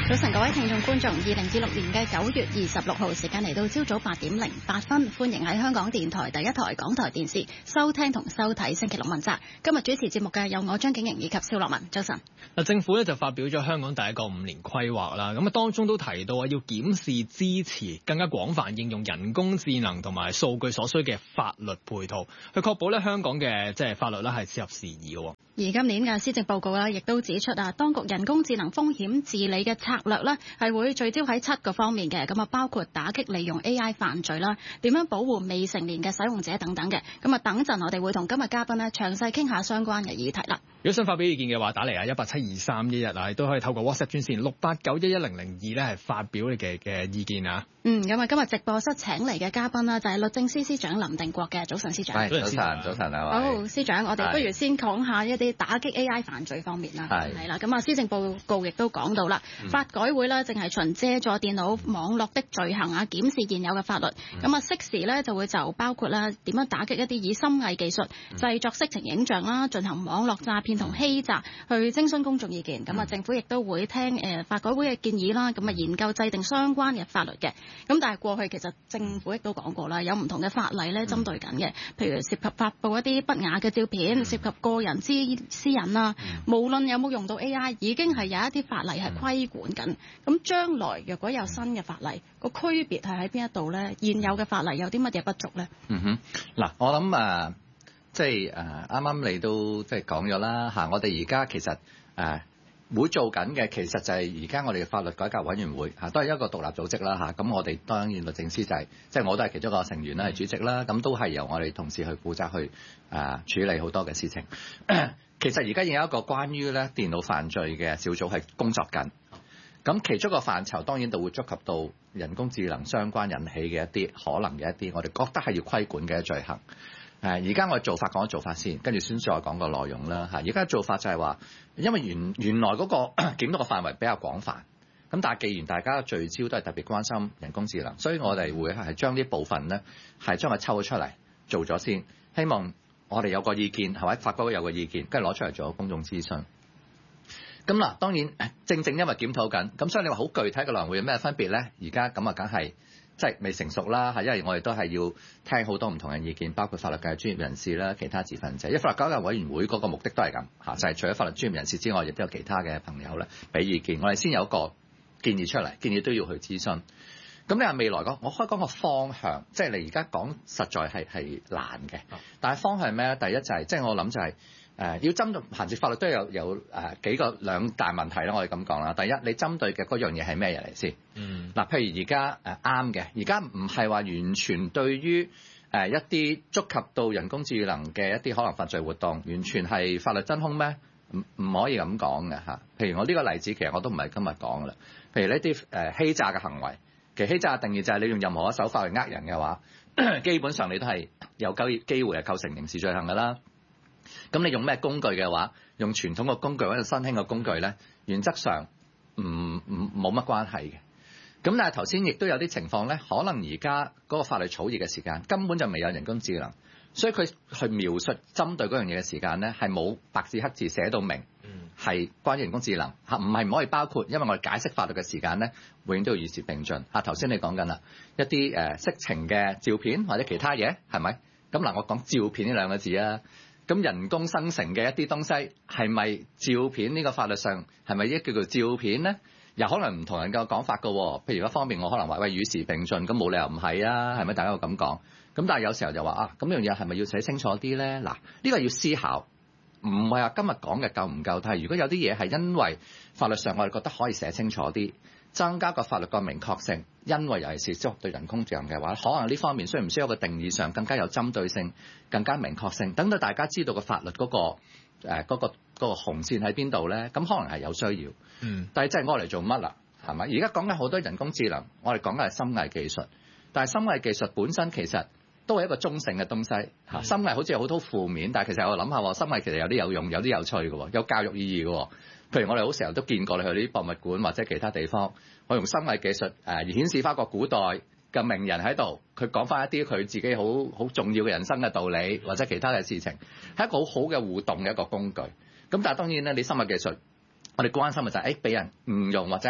早晨，各位聽眾觀眾，2026年嘅9月26號時間嚟到朝早8點08分，歡迎喺香港電台第一台港台電視收聽同收睇星期六問責。今日主持節目嘅有我張景瑩以及蕭樂文。早晨。 政府咧就發表咗香港第一個5年規劃啦，咁當中都提到要檢視支持更加廣泛應用人工智能同埋數據所需嘅法律配套，去確保咧香港嘅法律咧係切合時宜嘅。 而今年嘅施政報告亦都指出當局人工智能風險治理嘅策略咧係會聚焦喺7個方面嘅，咁包括打擊利用 AI 犯罪啦，點樣保護未成年嘅使用者等等嘅。咁等陣我哋會同今日嘉賓咧詳細傾下相關嘅議題啦。 如果想發表意見嘅話，打嚟1872311都可以透過 WhatsApp 專線689110002咧係發表你嘅意見啊。 咁今日直播室請嚟嘅嘉賓啦，就係律政司司長林定國嘅。早晨，司長。 早晨啊。 好，司長，我哋不如先講下一啲打擊 AI 犯罪方面啦。係啦，咁施政報告亦都講到啦，法改會咧正係循借助電腦網絡的罪行檢視現有嘅法律。咁適時咧就會就包括啦點樣打擊一啲以深偽技術製作色情影像啦，進行網絡詐騙同欺詐，去徵詢公眾意見。咁政府亦都會聽法改會嘅建議啦，咁研究制定相關嘅法律嘅。咁但係過去其實政府亦都講過啦，有唔同嘅法例咧針對緊嘅，譬如涉及發布一啲不雅嘅照片，涉及個人私隱啦，無論有冇用到 AI， 已經係有一啲法例係規管緊。咁將來若果有新嘅法例，個區別係喺邊一度咧？現有嘅法例有啲乜嘢不足咧？ 嗱，我諗啱啱你都講咗啦嚇，我哋而家其實會做緊嘅，其實就係而家我哋嘅法律改革委員會都係一個獨立組織啦嚇。咁我哋當然律政司就係我都係其中一個成員啦，係主席啦。咁都係由我哋同事去負責去處理好多嘅事情。其實而家有一個關於咧電腦犯罪嘅小組係工作緊。咁其中一個範疇當然就會觸及到人工智能相關引起嘅一啲可能嘅一啲我哋覺得係要規管嘅罪行。而家我哋講做法先，跟住先再講個內容啦嚇。而家做法就係話，因為原來嗰個檢討嘅範圍比較廣泛，咁但係既然大家聚焦都係特別關心人工智能，所以我哋會係將呢部分咧係將佢抽咗出嚟做咗先，希望我哋有個意見係咪？法改會有個意見，跟住攞出嚟做公眾諮詢。咁嗱，當然正因為檢討緊，咁所以你話好具體嘅內容會有咩分別咧？而家咁梗係未成熟啦，因為我哋都係要聽好多唔同嘅意見，包括法律界專業人士啦、其他持份者。因為法律改革委員會嗰個目的都係咁就係除咗法律專業人士之外，亦都有其他嘅朋友咧俾意見。我哋先有個建議出嚟，建議都要去諮詢。咁你話未來我可以講個方向，你而家講實在係難嘅，但係方向係咩咧？第一就係我諗就係要針對行政法律都有兩大問題啦。我哋咁講啦，第一你針對嘅嗰樣嘢係咩嘢嚟先？譬如而家啱嘅，而家唔係話完全對於一啲觸及到人工智能嘅一啲可能犯罪活動，完全係法律真空咩？唔可以咁講嘅嚇。譬如我呢個例子，其實我都唔係今日講噶啦。譬如呢啲欺詐嘅行為，其實欺詐嘅定義就係你用任何嘅手法去呃人嘅話，基本上你都係有機會係構成刑事罪行噶啦。咁你用咩工具嘅話，用傳統嘅工具或者新興嘅工具咧，原則上冇乜關係嘅。咁但係頭先亦都有啲情況咧，可能而家嗰個法律草擬嘅時間根本就未有人工智能，所以佢去描述針對嗰樣嘢嘅時間咧，係冇白紙黑字寫到明係關於人工智能嚇，唔係唔可以包括，因為我哋解釋法律嘅時間咧，永遠都要與時並進嚇。頭先你講緊啦，一啲色情嘅照片或者其他嘢係咪？咁嗱，我講照片呢兩個字啊。咁人工生成嘅一啲東西係咪照片？呢個法律上係咪叫做照片咧？又可能唔同人嘅講法㗎喎。譬如一方面我可能話喂與時並進，咁冇理由唔係啊，係咪？大家會咁講。咁但係有時候就話咁樣嘢係咪要寫清楚啲咧？嗱，呢個要思考，唔係話今日講嘅夠唔夠。但係如果有啲嘢係因為法律上我哋覺得可以寫清楚啲，增加個法律個明確性，因為尤其是觸對人工智能嘅話，可能呢方面需唔需要個定義上更加有針對性、更加明確性，等到大家知道個法律嗰個紅線喺邊度咧？咁可能係有需要。但係即係我嚟做乜啦？係咪？而家講緊好多人工智能，我哋講緊係深偽技術，但係深偽技術本身其實都係一個中性嘅東西嚇。深偽好似有好多負面，但係其實我諗下喎，深偽其實有啲有用，有啲有趣嘅喎，有教育意義嘅喎。譬如我哋好成日都見過你去啲博物館或者其他地方，我用深偽技術而顯示翻個古代嘅名人喺度，佢講翻一啲佢自己好重要嘅人生嘅道理或者其他嘅事情，係一個好好嘅互動嘅一個工具。咁但係當然咧，你深偽技術，我哋關心嘅就係俾人誤用或者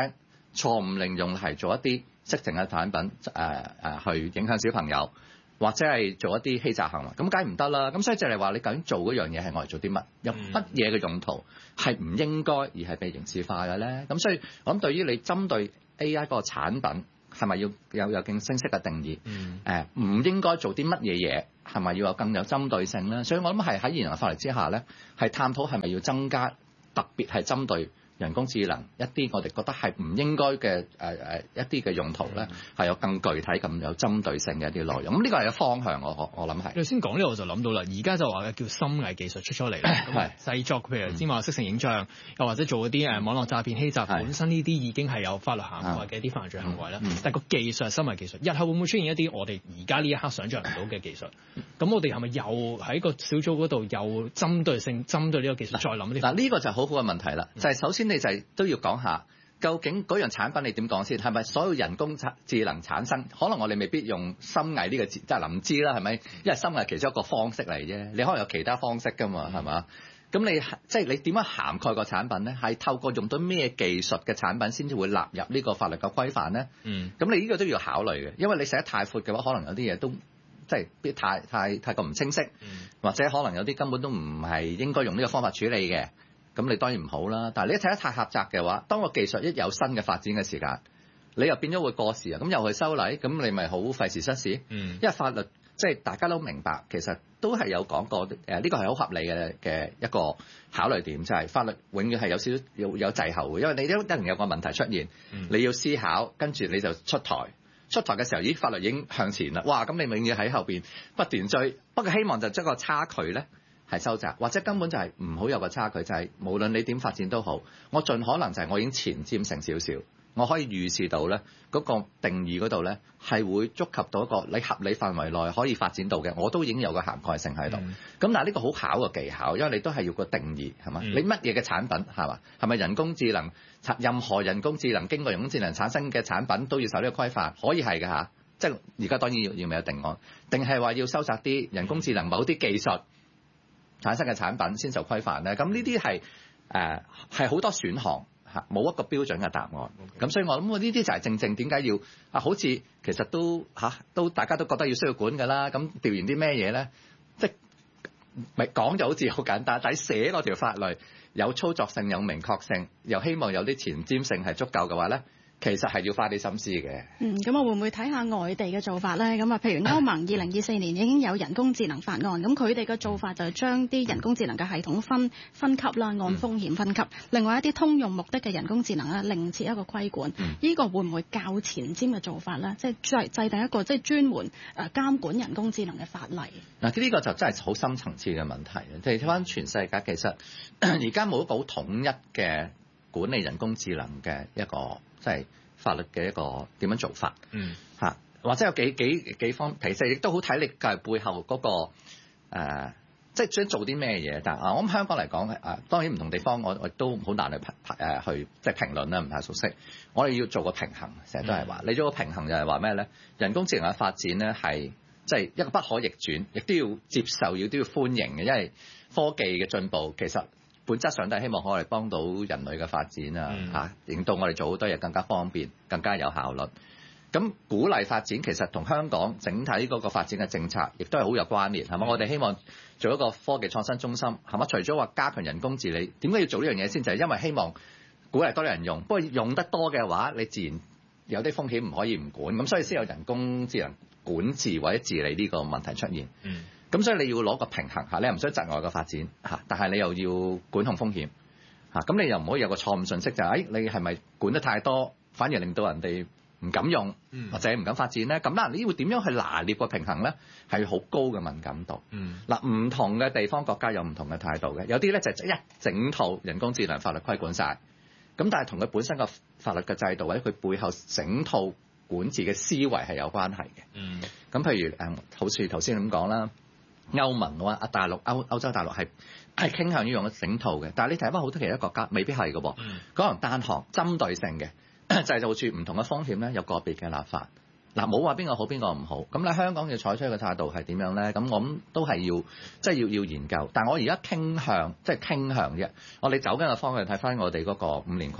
錯誤利用係做一啲色情嘅產品去影響小朋友，或者係做一啲欺詐行為，咁梗係唔得啦。咁所以就係話你究竟做嗰樣嘢係愛嚟做啲乜，有乜嘢嘅用途係唔應該而係被刑事化嘅咧？咁所以我諗對於你針對 AI 嗰個產品係咪要有更清晰嘅定義？唔應該做啲乜嘢嘢，係咪要有更有針對性咧？所以我諗係喺現行法例之下咧，係探討係咪要增加特別係針對人工智能一啲我哋覺得係唔應該嘅一啲嘅用途咧，係有更具體咁有針對性嘅一啲內容。咁呢個係個方向，我諗係。 你先講呢個我就諗到啦，而家就話叫深偽技術出咗嚟啦，咁製作譬如先話色情影像，又或者做嗰啲網絡詐騙欺詐，本身呢啲已經係有法律涵蓋嘅一啲犯罪行為啦。但係個技術係深偽技術，日後會唔會出現一啲我哋而家呢一刻想像唔到嘅技術？咁我哋係咪又喺個小組嗰度又針對性針對呢個技術再諗啲？ 嗱呢個就好好嘅問題啦，就係首先你就係都要講下，究竟嗰樣產品你點講先？係咪所有人工智能產生？可能我哋未必用深偽呢個字，即係唔知啦，係咪？因為深偽其中一個方式嚟啫，你可能有其他方式㗎嘛，係嘛？咁你即係你點樣涵蓋個產品咧？係透過用到咩技術嘅產品先至會納入呢個法律嘅規範咧？咁你呢個都要考慮嘅，因為你寫得太闊嘅話，可能有啲嘢都即係太過唔清晰，或者可能有啲根本都唔係應該用呢個方法處理嘅。咁你當然唔好啦，但係你一睇得太狹窄嘅話，當個技術一有新嘅發展嘅時間，你又變咗會過時啊，咁又去修例，咁你咪好費時失事。因為法律即係大家都明白，其實都係有講過，呢個係好合理嘅一個考慮點，就係法律永遠係有少少有滯後嘅，因為你一定有個問題出現，你要思考，跟住你就出台嘅時候，咦，法律已經向前啦，哇，咁你永遠喺後邊不斷追，不過希望就將個差距咧係收窄，或者根本就係唔好有個差距，就係無論你點發展都好，我盡可能就係我已經前瞻性少少，我可以預示到咧嗰個定義嗰度咧係會觸及到一個你合理範圍內可以發展到嘅，我都已經有個涵蓋性喺度。咁但係呢個好考嘅技巧，因為你都係要個定義係嘛？你乜嘢嘅產品係嘛？係咪人工智能？任何人工智能經過人工智能產生嘅產品都要受呢個規範，可以係㗎嚇。即係而家當然要未有定案，定係話要收窄啲人工智能某啲技術產生嘅產品先受規範咧，咁呢啲係好多選項嚇，冇一個標準嘅答案。咁所以我諗呢啲就係正點解要好似其實都大家都覺得要需要管㗎啦。咁調研啲咩嘢咧？即係咪講就好似好簡單，但係寫嗰條法律有操作性、有明確性，又希望有啲前瞻性係足夠嘅話咧，其實係要花啲心思嘅。 咁我會唔會睇下外地嘅做法咧？咁啊，譬如歐盟2024年已經有人工智能法案，咁佢哋嘅做法就係將啲人工智能嘅系統分級啦，按風險分級。另外一啲通用目的嘅人工智能咧，另設一個規管。呢個會唔會較前瞻嘅做法咧？即係制定一個即係專門監管人工智能嘅法例。 嗱，呢個就真係好深層次嘅問題。即係睇翻全世界，其實而家冇一個好統一嘅管理人工智能嘅一個即係法律嘅一個點樣做法，或者有幾方，其實亦都好睇你嘅背後嗰個即係想做啲咩嘢。但係我諗香港嚟講，當然唔同地方我都好難去即係評論啦，唔太熟悉。我哋要做個平衡，成日都係話你做個平衡就係話咩咧？人工智能嘅發展咧係即係一個不可逆轉，亦都要接受，亦都要歡迎嘅，因為科技嘅進步其實本質上都係希望可以幫到人類嘅發展令到我哋做好多嘢更加方便、更加有效率。咁鼓勵發展其實同香港整體嗰個發展嘅政策亦都係好有關聯，係嘛？我哋希望做一個科技創新中心，係嘛？除咗話加強人工治理，點解要做呢樣嘢先？就係因為希望鼓勵多啲人用。不過用得多嘅話，你自然有啲風險唔可以唔管，咁所以先有人工智能管治或者治理呢個問題出現。咁所以你要攞個平衡你又唔想窒礙個發展但係你又要管控風險咁你又唔可以有個錯誤信息就係你係咪管得太多，反而令到人哋唔敢用或者唔敢發展咧？咁你會點樣去拿捏個平衡咧？係好高嘅敏感度。唔同嘅地方國家有唔同嘅態度嘅，有啲咧就一整套人工智能法律規管晒，咁但係同佢本身個法律嘅制度或者佢背後整套管治嘅思維係有關係嘅。咁譬如好似頭先咁講啦。歐盟大陸歐洲大陸係傾向於用整套嘅，但係你睇翻好多其他國家未必係嘅噃，可能單項針對性嘅製造住唔同嘅風險咧，有個別嘅立法冇話邊個好邊個唔好。咁你香港要採取嘅態度係點樣咧？咁我諗都係要即係要研究。但係我而家傾向啫，我哋走緊嘅方向睇翻我哋嗰個5年規劃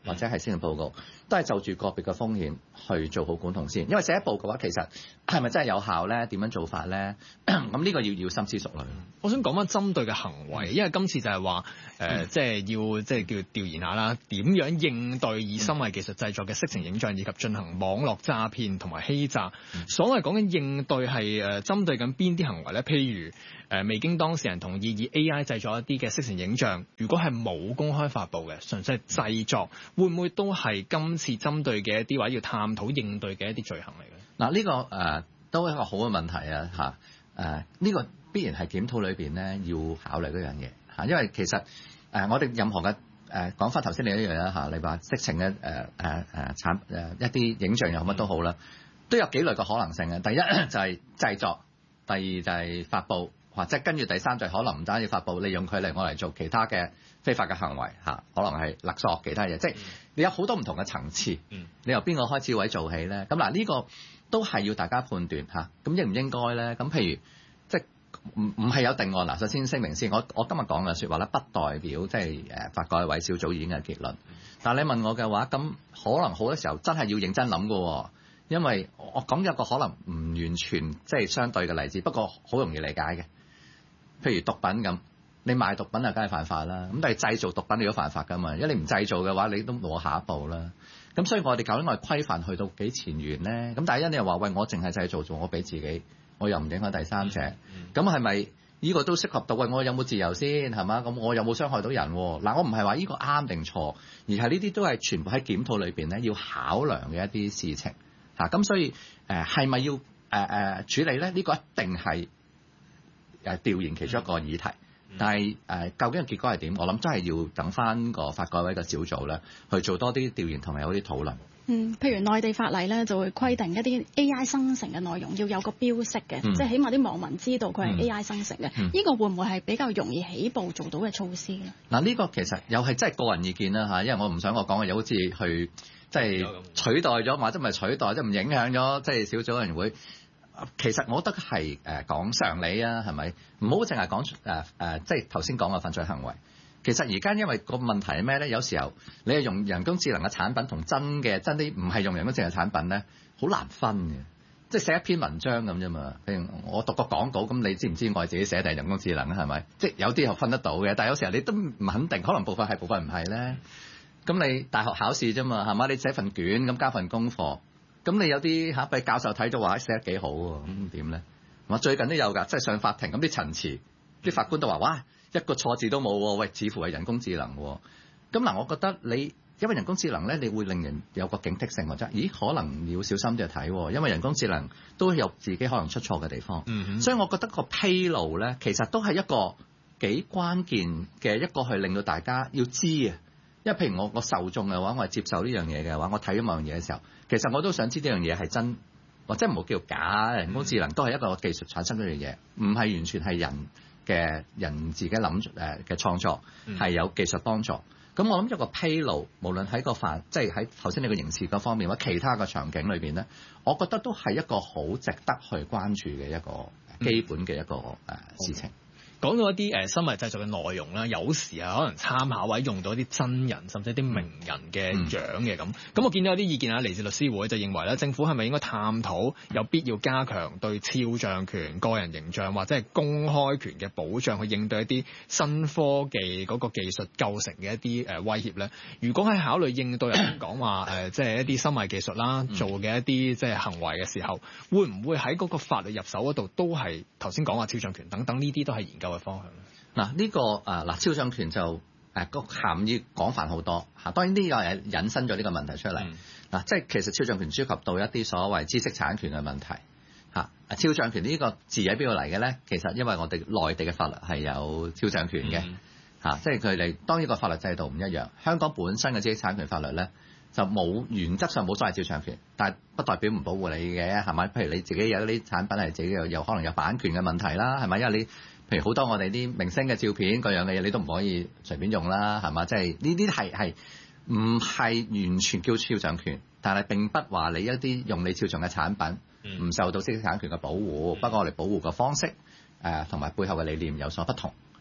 或者係施政報告，都係就住個別嘅風險去做好管控先。因為寫一步嘅話，其實係咪真係有效咧？點樣做法咧？咁呢個要深思熟慮。 我想講翻針對嘅行為，因為今次就係話即係要即係叫調研下啦，點樣應對以深偽技術製作嘅色情影像，以及進行網絡詐騙同埋欺詐。所謂講緊應對係針對緊邊啲行為咧？譬如未經當事人同意以 AI 製作一啲嘅色情影像，如果係冇公開發布嘅，純粹係製作，會唔會都係今次針對嘅一啲話要探討應對嘅一啲罪行嚟嘅？ 嗱，呢個都係一個好嘅問題啊！呢個必然係檢討裏邊咧要考慮嗰樣嘢嚇，因為其實我哋任何嘅講翻頭先你一樣啦嚇，你話色情嘅一啲影像又乜都好啦，都有幾類嘅可能性嘅。第一就係製作，第二就係發布，或者跟住第三就係可能唔單止發布，利用佢嚟做其他嘅非法嘅行為嚇，可能係勒索其他嘢，即係你有好多唔同嘅層次。你由邊個開始位做起咧？咁嗱呢個都係要大家判斷嚇，咁應唔應該咧？咁譬如即係唔係有定案嗱？首先聲明先，我今日講嘅説話咧，不代表即係法改委小組已經嘅結論。但係你問我嘅話，咁可能好多時候真係要認真諗嘅，因為我講一個可能唔完全即係相對嘅例子，不過好容易理解嘅。譬如毒品咁，你賣毒品啊，梗係犯法啦。咁但係製造毒品你都犯法㗎嘛，因為你唔製造嘅話，你都冇下一步啦。咁所以我哋究竟我哋規範去到幾前沿咧？咁第一你又話喂，我淨係製造做我俾自己，我又唔影響第三者，咁係咪呢個都適合到？喂，我有冇自由先係嘛？咁我有冇傷害到人？嗱，我唔係話呢個啱定錯，而係呢啲都係全部喺檢討裏邊咧要考量嘅一啲事情嚇。咁所以係咪要處理咧？呢個一定係調研其中一個議題。但係究竟嘅結果係點？我諗真係要等翻個法改委嘅小組咧去做多啲調研同埋有啲討論。 譬如內地法例咧就會規定一啲 AI 生成嘅內容要有個標識嘅，即係起碼啲網民知道佢係 AI 生成嘅。呢個會唔會係比較容易起步做到嘅措施咧？ 嗱，呢個其實又係真係個人意見啦嚇，因為我唔想我講嘅嘢好似去即係取代咗，或者唔係取代，即係唔影響咗即係小組委員會。其實我覺得係講常理啊，係咪？唔好淨係講即係頭先講嘅犯罪行為。其實而家因為個問題係咩咧？有時候你係用人工智能嘅產品同真啲唔係用人工智能嘅產品咧，好難分嘅。即係寫一篇文章咁啫嘛。譬如我讀個廣告，咁你知唔知我係自己寫定係人工智能啊？係咪？即係有啲係分得到嘅，但係有時候你都唔肯定，可能部分係部分唔係咧。咁你大學考試啫嘛，係嘛？你寫份卷咁交份功課。咁你有啲俾教授睇咗話寫得幾好喎，咁點咧？我最近都有㗎，即係上法庭咁啲陳詞，啲法官都話：哇，一個錯字都冇喎，喂，似乎係人工智能喎。咁嗱，我覺得你因為人工智能咧，你會令人有個警惕性或者，咦，可能要小心啲去睇，因為人工智能都有自己可能出錯嘅地方。所以我覺得個披露咧，其實都係一個幾關鍵嘅一個去令到大家要知啊。因為譬如我受眾嘅話，我係接受呢樣嘢嘅話，我睇咗某樣嘢嘅時候，其實我都想知呢樣嘢係真，或者唔好叫假。人工智能都係一個技術產生嘅樣嘢，唔係完全係人自己諗嘅創作，係有技術幫助。咁我諗一個披露，無論喺即係喺頭先你個刑事嗰方面或者其他嘅場景裏邊咧，我覺得都係一個好值得去關注嘅一個基本嘅一個事情。 講到一啲深偽製作嘅內容啦，有時可能參考或者用到一啲真人甚至一啲名人嘅樣嘅咁。我見到有啲意見嚟自律師會就認為咧，政府係咪應該探討有必要加強對肖像權、個人形象或者係公開權嘅保障，去應對一啲新科技嗰個技術構成嘅一啲威脅咧？如果喺考慮應對人講話即係一啲深偽技術啦，做嘅一啲即係行為嘅時候，會唔會喺嗰個法律入手嗰度都係頭先講話肖像權等等呢啲都係研究嘅方向咧？ 嗱，呢個肖像權就個涵義廣泛好多嚇。當然呢個係引申咗呢個問題出嚟嗱，即係其實肖像權涉及到一啲所謂知識產權嘅問題嚇。肖像權呢個字喺邊度嚟嘅咧？其實因為我哋內地嘅法律係有肖像權嘅嚇，即係佢哋當然個法律制度唔一樣。香港本身嘅知識產權法律咧就冇原則上冇所謂肖像權，但係不代表唔保護你嘅係咪？譬如你自己有啲產品係自己有可能有版權嘅問題啦，係咪？因為你譬如好多我哋啲明星嘅照片各樣嘅嘢，你都唔可以隨便用啦，係嘛？即係呢啲係唔係完全叫肖像權，但係並不話你一啲用你肖像嘅產品唔受到知識產權嘅保護。不過我哋保護嘅方式同埋背後嘅理念有所不同。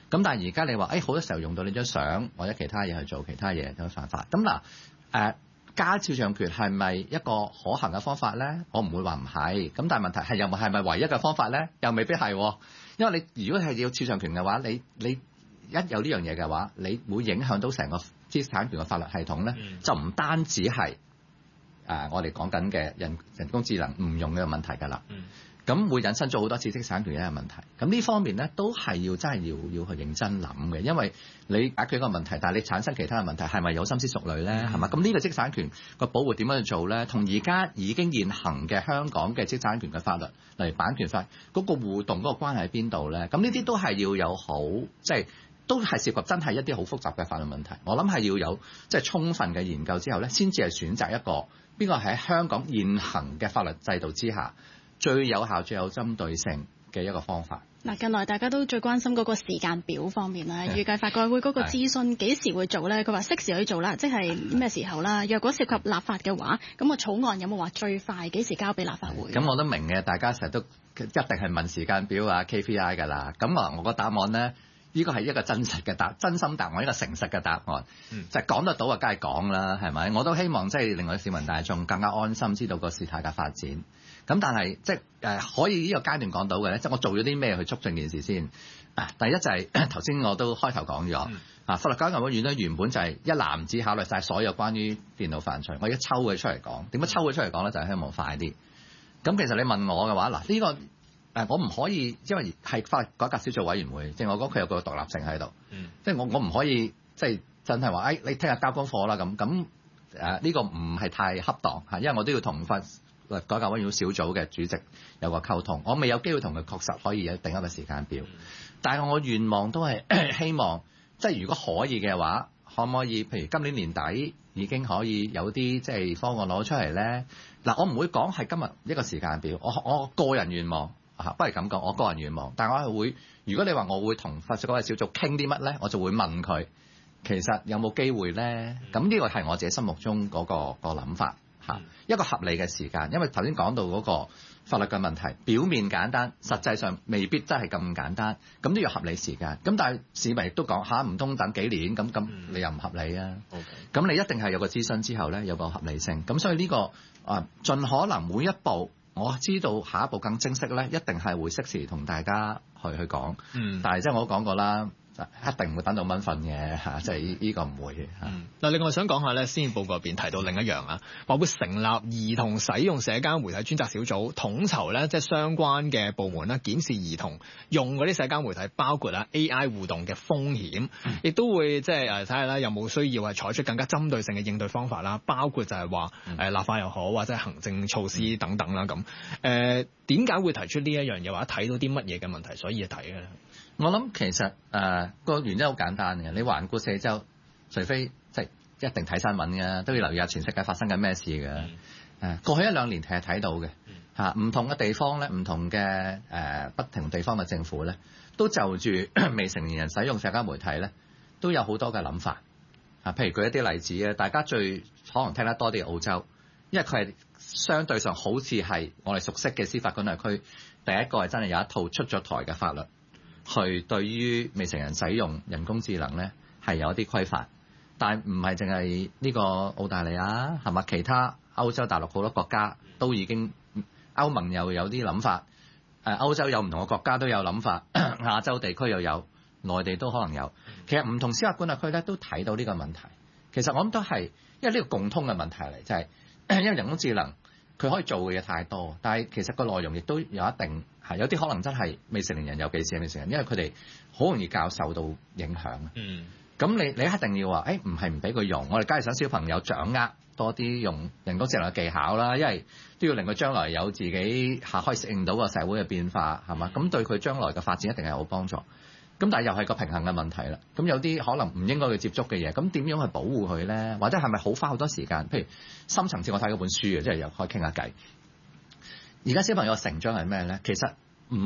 咁但係而家你話好多時候用到你張相或者其他嘢去做其他嘢都犯法。咁嗱加肖像權係咪一個可行嘅方法咧？我唔會話唔係。咁但係問題係咪唯一嘅方法咧？又未必係。因為你如果係要肖像權嘅話，你一有呢樣嘢嘅話，你會影響到成個知識產權嘅法律系統咧，就唔單止係我哋講緊嘅人工智能唔用嘅問題㗎啦。咁會引申咗好多知識產權嘅問題。咁呢方面咧都係真係要去認真諗嘅，因為你解決一個問題，但係你產生其他嘅問題，係咪有深思熟慮咧？係嘛？咁呢個知識產權個保護點樣去做咧？同而家已經現行嘅香港嘅知識產權嘅法律，例如版權法嗰個互動嗰個關係喺邊度咧？咁呢啲都係要有好都係涉及真係一啲好複雜嘅法律問題。我諗係要有充分嘅研究之後咧，先至係選擇一個邊個喺香港現行嘅法律制度之下最有效、最有針對性嘅一個方法。 嗱，近來大家都最關心嗰個時間表方面啦，預計法改會嗰個諮詢幾時會做咧？佢話適時去做啦，即係咩時候啦？若果涉及立法嘅話，咁個草案有冇話最快幾時交俾立法會？ 咁我都明嘅，大家成日都一定係問時間表啊 KPI 㗎啦。咁我個答案咧，呢個係一個真心答案，一個誠實嘅答案。就係講得到啊，梗係講啦，係咪？我都希望令我哋市民大眾更加安心，知道個事態嘅發展。咁但係可以呢個階段講到嘅咧，我做咗啲咩去促進件事先？第一就係頭先我都開頭講咗，法律改革委員會原本就係一籃子考慮晒所有關於電腦犯罪，我而家抽佢出嚟講。點解抽佢出嚟講咧？就係希望快啲。咁其實你問我嘅話，呢個我唔可以，因為係法律改革小組委員會，正我講佢有個獨立性喺度。我唔可以真係話你聽日交功課啦咁呢個唔係太恰當嚇，因為我都要同法律改革委員會小組嘅主席有個溝通，我未有機會同佢確實可以有定一個時間表。但係我願望都係希望，如果可以嘅話，可唔可以譬如今年年底已經可以有啲方案攞出嚟咧？我唔會講係今日一個時間表，我個人願望不如咁講，我個人願望。但係我係會，如果你話我會同法律改革小組傾啲乜咧，我就會問佢其實有冇機會咧？咁呢個係我自己心目中嗰個諗法。一個合理嘅時間，因為頭先講到嗰個法律嘅問題，表面簡單，實際上未必真係咁簡單，咁都要合理時間。咁但係市民亦都講唔通等幾年，咁你又唔合理啊？咁你一定係有個諮詢之後咧，有個合理性。咁所以呢個盡可能每一步，我知道下一步更正式咧，一定係會適時同大家去講。但係我都講過啦。一定唔會等到蚊瞓嘅嚇，呢個唔會嘅嚇。 另外想講下咧，施政報告入邊提到另一樣啊，話會成立兒童使用社交媒體專責小組，統籌咧相關嘅部門啦，檢視兒童用嗰啲社交媒體，包括AI 互動嘅風險，亦都會睇下咧有冇需要係採取更加針對性嘅應對方法啦，包括就係話立法又好，或者係行政措施等等啦咁。點解會提出呢一樣嘢？或者睇到啲乜嘢嘅問題，所以提嘅咧？ 我諗其實個原因好簡單嘅，你環顧四周，除非一定睇新聞嘅，都要留意下全世界發生緊咩事嘅。過去一兩年其實睇到嘅唔同嘅地方咧，唔同嘅不同地方嘅政府咧，都就住未成年人使用社交媒體咧，都有好多嘅諗法。譬如舉一啲例子啊，大家最可能聽得多啲澳洲，因為佢係相對上好似係我哋熟悉嘅司法管轄區，第一個係真係有一套出咗台嘅法律。去對於未成人使用人工智能咧係有一啲規範，但唔係淨係呢個澳大利亞係嘛？其他歐洲大陸好多國家都已經，歐盟又有啲諗法，歐洲有唔同嘅國家都有諗法，亞洲地區又有，內地都可能有。其實唔同司法管轄區咧都睇到呢個問題。其實我諗都係因為呢個共通嘅問題嚟，就係因為人工智能佢可以做嘅嘢太多，但係其實個內容亦都有一定係有啲可能真係未成年人，尤其是未成年人，因為佢哋好容易較受到影響。咁你一定要話，唔係唔俾佢用，我哋梗係想小朋友掌握多啲用人工智能嘅技巧啦，因為都要令佢將來有自己可以適應到個社會嘅變化，係嘛？咁對佢將來嘅發展一定係有幫助。咁但係又係個平衡嘅問題啦。咁有啲可能唔應該去接觸嘅嘢，咁點樣去保護佢咧？或者係咪好花好多時間？譬如深層次，我睇嗰本書嘅，即係又可以傾下偈。而家小朋友嘅成長係咩咧？其實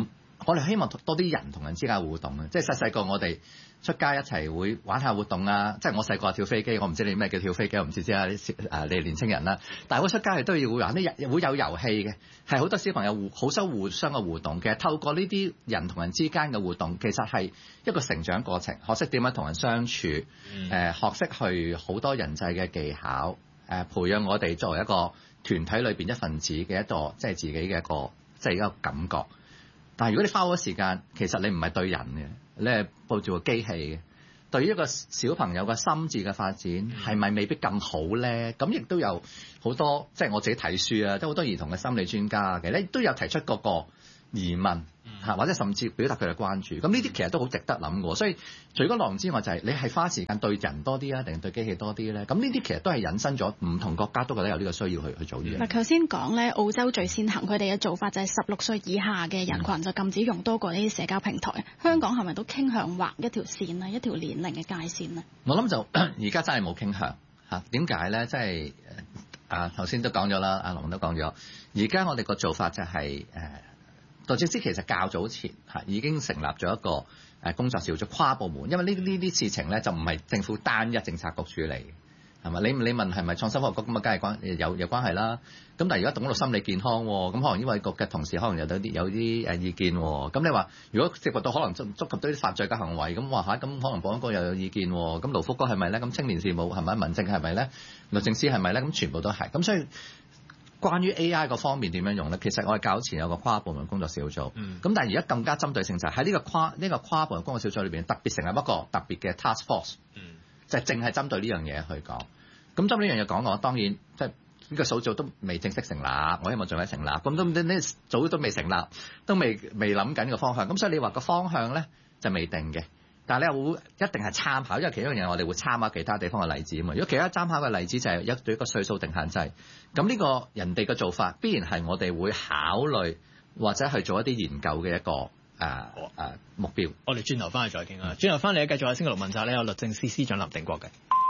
我哋希望多啲人同人之間嘅互動啊！即係細個我哋出街一齊會玩下活動啊！即係我細個跳飛機，我唔知你咩叫跳飛機，我唔知啊！你係年青人啦，但係我出街係都要會玩啲會有遊戲嘅，係好多小朋友好想互相嘅互動嘅。透過呢啲人同人之間嘅互動，其實係一個成長過程，學識點樣同人相處，學識去好多人際嘅技巧，培養我哋作為一個團體裏邊一份子嘅一個即係自己嘅一個即係一個感覺。但係如果你花好多時間，其實你唔係對人嘅，你係抱住個機器嘅。對於一個小朋友嘅心智嘅發展，係咪未必咁好咧？咁亦都有好多，即係我自己睇書啊，即係好多兒童嘅心理專家嘅咧，都有提出嗰個疑問嚇，或者甚至表達佢嘅關注。咁呢啲其實都好值得諗嘅。所以除咗內容之外，就係你係花時間對人多啲啊，定係對機器多啲咧？咁呢啲其實都係引申咗唔同國家都覺得有呢個需要去做呢樣。 嗱，頭先講咧，澳洲最先行，佢哋嘅做法就係16歲以下嘅人群就禁止用多過呢啲社交平台。香港係咪都傾向畫一條線啊，一條年齡嘅界線呢？ 我諗就而家真係冇傾向嚇。點解咧？即係頭先都講咗啦，阿龍都講咗。而家我哋個做法就係律政司其實較早前已經成立咗一個工作小組跨部門，因為呢啲事情咧就唔係政府單一政策局處理，係嘛？你問係咪創新科學局咁啊？梗係有關係啦。咁但係而家講到心理健康喎，咁可能因為局嘅同事可能有啲意見喎。咁你話如果涉及到可能觸及到啲犯罪嘅行為，咁話嚇，咁可能保安局又有意見喎。咁勞福局係咪咧？咁青年事務係咪？民政係咪咧？律政司係咪咧？咁全部都係。咁所以關於 AI 個方面點樣用咧？其實我哋較前有個跨部門工作小組，咁但係而家更加針對性就係喺呢個跨部門工作小組裏邊特別成立一個特別嘅 task force，就係淨係針對呢樣嘢去講。咁針對呢樣嘢講我當然即係呢個小組都未正式成立，我希望盡快成立。咁都呢組都未成立，都未諗緊個方向。咁所以你話個方向咧就未定嘅。但係你又會一定係參考，因為其中一樣嘢我哋會參考其他地方嘅例子啊嘛。如果其他參考嘅例子就係對一個歲數定限制，咁呢個人哋嘅做法必然係我哋會考慮或者去做一啲研究嘅一個目標。 我哋轉頭翻去再傾啊，轉頭翻嚟繼續喺星期六問責咧，有律政司司長林定國嘅。